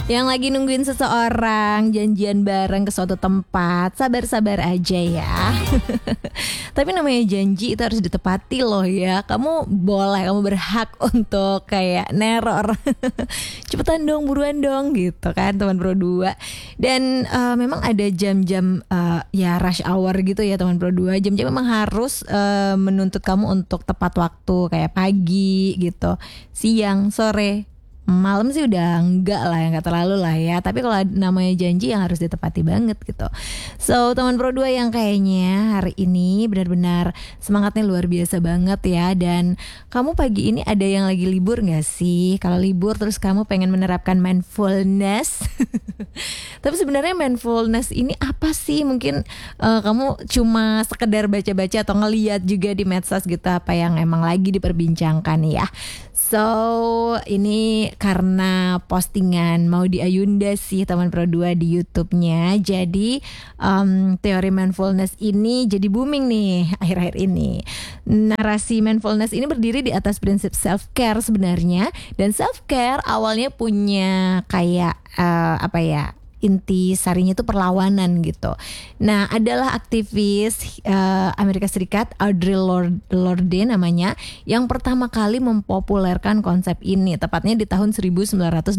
Yang lagi nungguin seseorang janjian bareng ke suatu tempat, sabar-sabar aja ya. Tapi namanya janji itu harus ditepati loh ya. Kamu berhak untuk kayak neror. Cepetan dong, buruan dong gitu kan teman Pro 2. Dan memang ada jam-jam ya rush hour gitu ya teman Pro 2. Jam-jam memang harus menuntut kamu untuk tepat waktu, kayak pagi gitu, siang, sore. Malam sih udah enggak terlalu lah ya. Tapi kalau namanya janji yang harus ditepati banget gitu. So teman Pro 2 yang kayaknya hari ini benar-benar semangatnya luar biasa banget ya. Dan kamu pagi ini ada yang lagi libur gak sih? Kalau libur terus kamu pengen menerapkan mindfulness. Tapi sebenarnya mindfulness ini apa sih? Mungkin kamu cuma sekedar baca-baca atau ngeliat juga di medsos gitu apa yang emang lagi diperbincangkan ya. So ini karena postingan Maudy Ayunda sih teman Pro 2 di YouTube-nya. Jadi teori mindfulness ini jadi booming nih akhir-akhir ini. Narasi mindfulness ini berdiri di atas prinsip self-care sebenarnya. Dan self-care awalnya punya kayak inti sarinya itu perlawanan gitu. Nah, adalah aktivis Amerika Serikat Audre Lorde namanya yang pertama kali mempopulerkan konsep ini, tepatnya di tahun 1988.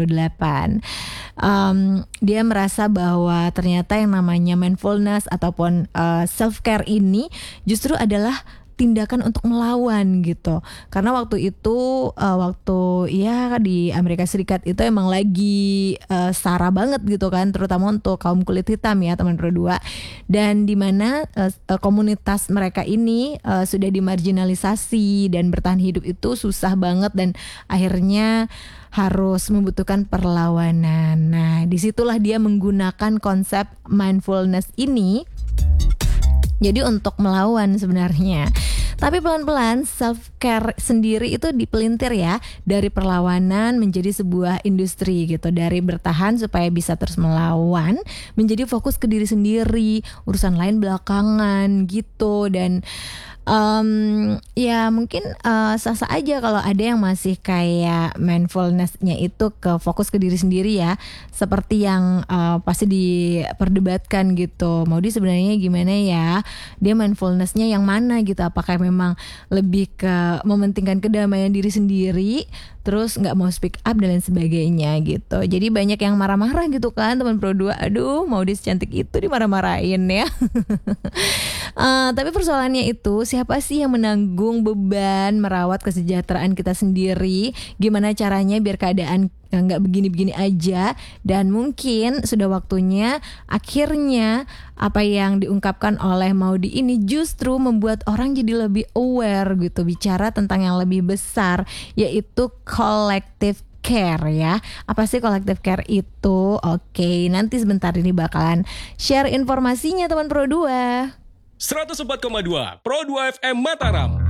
Dia merasa bahwa ternyata yang namanya mindfulness ataupun self-care ini justru adalah tindakan untuk melawan gitu. Karena waktu itu di Amerika Serikat itu emang lagi sara banget gitu kan, terutama untuk kaum kulit hitam ya teman Pro 2. Dan di mana komunitas mereka ini sudah dimarginalisasi dan bertahan hidup itu susah banget dan akhirnya harus membutuhkan perlawanan. Nah, disitulah dia menggunakan konsep mindfulness ini. Jadi untuk melawan sebenarnya. Tapi pelan-pelan self-care sendiri itu dipelintir ya. Dari perlawanan menjadi sebuah industri gitu. Dari bertahan supaya bisa terus melawan menjadi fokus ke diri sendiri. Urusan lain belakangan gitu. Dan ya mungkin sah-sah aja kalau ada yang masih kayak mindfulness-nya itu ke fokus ke diri sendiri ya. Seperti yang pasti diperdebatkan gitu. Maudy sebenarnya gimana ya? Dia mindfulness-nya yang mana gitu? Apakah memang lebih ke mementingkan kedamaian diri sendiri, terus nggak mau speak up dan lain sebagainya gitu. Jadi banyak yang marah-marah gitu kan teman Pro 2. Aduh, Maudy secantik itu dimarah-marahin ya. Tapi persoalannya itu siapa sih yang menanggung beban merawat kesejahteraan kita sendiri? Gimana caranya biar keadaan nggak begini-begini aja? Dan mungkin sudah waktunya akhirnya apa yang diungkapkan oleh Maudy ini justru membuat orang jadi lebih aware gitu, bicara tentang yang lebih besar, yaitu collective care ya. Apa sih collective care itu? Oke, nanti sebentar ini bakalan share informasinya teman Pro 2. 104,2 Pro 2 FM Mataram.